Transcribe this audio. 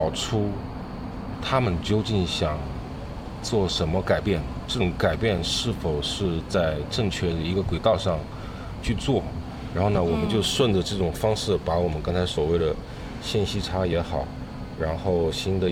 出他们究竟想做什么改变，这种改变是否是在正确的一个轨道上去做。然后呢，我们就顺着这种方式，把我们刚才所谓的信息差也好，然后新的